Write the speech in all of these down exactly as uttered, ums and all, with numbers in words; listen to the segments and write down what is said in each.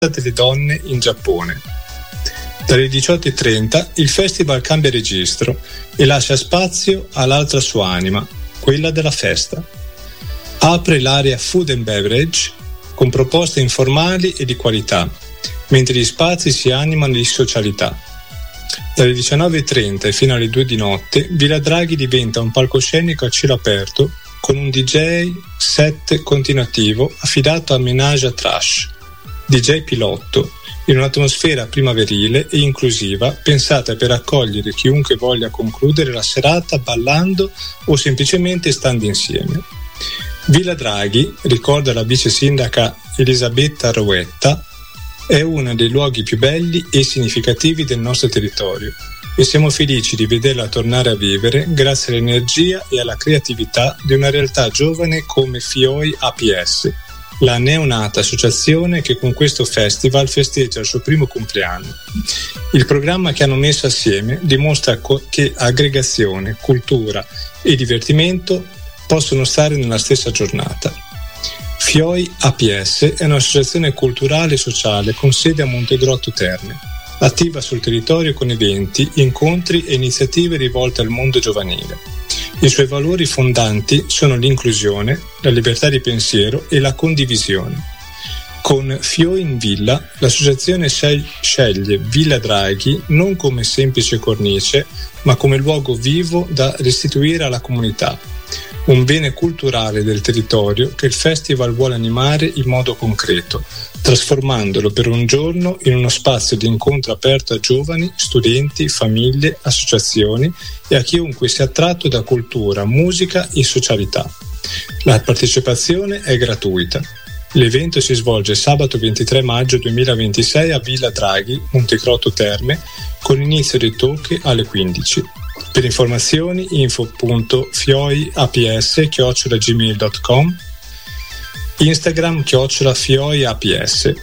delle donne in Giappone. Dalle diciotto e trenta il festival cambia registro e lascia spazio all'altra sua anima, quella della festa. Apre l'area Food and Beverage con proposte informali e di qualità, mentre gli spazi si animano di socialità. Dalle diciannove e trenta e fino alle due di notte Villa Draghi diventa un palcoscenico a cielo aperto con un D J set continuativo affidato a Menage à Trash, D J pilotto, in un'atmosfera primaverile e inclusiva pensata per accogliere chiunque voglia concludere la serata ballando o semplicemente stando insieme. Villa Draghi, ricorda la vice sindaca Elisabetta Rouetta, è uno dei luoghi più belli e significativi del nostro territorio e siamo felici di vederla tornare a vivere grazie all'energia e alla creatività di una realtà giovane come Fioi A P S, la neonata associazione che con questo festival festeggia il suo primo compleanno. Il programma che hanno messo assieme dimostra co- che aggregazione, cultura e divertimento possono stare nella stessa giornata. Fioi A P S è un'associazione culturale e sociale con sede a Montegrotto Terme, attiva sul territorio con eventi, incontri e iniziative rivolte al mondo giovanile. I suoi valori fondanti sono l'inclusione, la libertà di pensiero e la condivisione. Con Fioi in Villa, l'associazione sceglie Villa Draghi non come semplice cornice, ma come luogo vivo da restituire alla comunità, un bene culturale del territorio che il festival vuole animare in modo concreto, trasformandolo per un giorno in uno spazio di incontro aperto a giovani, studenti, famiglie, associazioni e a chiunque sia attratto da cultura, musica e socialità. La partecipazione è gratuita. L'evento si svolge sabato ventitré maggio duemilaventisei a Villa Draghi, Montegrotto Terme, con inizio dei talk alle quindici. Per informazioni info punto fioiaps chiocciola gmail punto com, Instagram chiocciola fioiaps.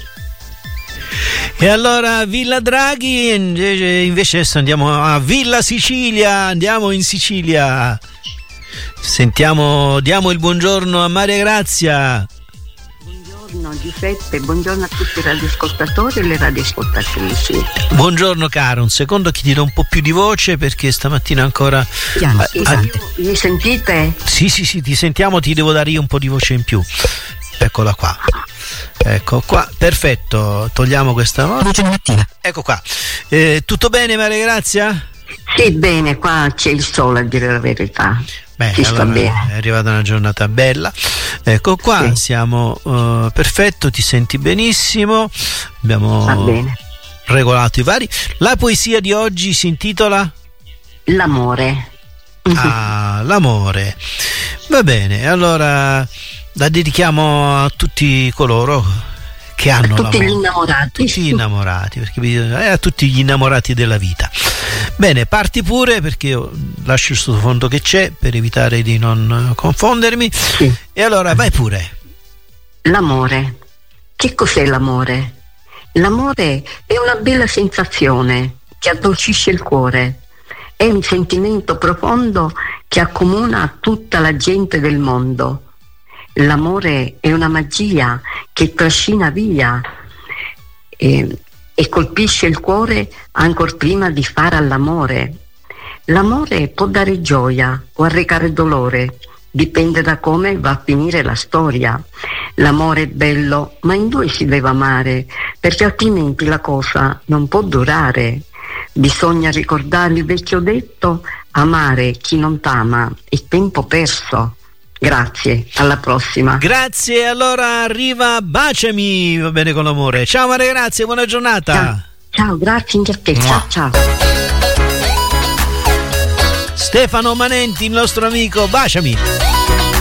E allora Villa Draghi, invece adesso andiamo a Villa Sicilia, andiamo in Sicilia. Sentiamo, diamo il buongiorno a Maria Grazia. Buongiorno Giuseppe, buongiorno a tutti i radioascoltatori e le radioascoltatrici. Buongiorno caro, un secondo che ti do un po' più di voce perché stamattina ancora... Piano, sì, ah, mi sentite? Sì, sì, sì, ti sentiamo, ti devo dare io un po' di voce in più. Eccola qua. Ecco qua, perfetto, togliamo questa voce. Ecco qua. Eh, tutto bene Maria Grazia? Sì, bene, qua c'è il sole a dire la verità. Beh, allora è arrivata una giornata bella. Ecco qua, sì. Siamo uh, perfetto, ti senti benissimo. Abbiamo Va bene. regolato i vari. La poesia di oggi si intitola L'amore. Ah, l'amore. Va bene, allora la dedichiamo a tutti coloro che hanno a tutti l'amore. gli innamorati. Tutti gli innamorati, perché bisogna, eh, a tutti gli innamorati della vita. Bene, parti pure perché io lascio il sottofondo che c'è per evitare di non confondermi. Sì. E allora vai pure. L'amore. Che cos'è l'amore? L'amore è una bella sensazione che addolcisce il cuore. È un sentimento profondo che accomuna tutta la gente del mondo. L'amore è una magia che trascina via e, e colpisce il cuore ancor prima di fare all'amore. L'amore può dare gioia o arrecare dolore, dipende da come va a finire la storia. L'amore è bello, ma in due si deve amare, perché altrimenti la cosa non può durare. Bisogna ricordare il vecchio detto: amare chi non t'ama è tempo perso. Grazie, alla prossima. Grazie, allora arriva Baciami, va bene con l'amore. Ciao Maria, grazie, buona giornata. Ciao, ciao, grazie anche a te, ciao ciao. Stefano Manenti, il nostro amico, Baciami.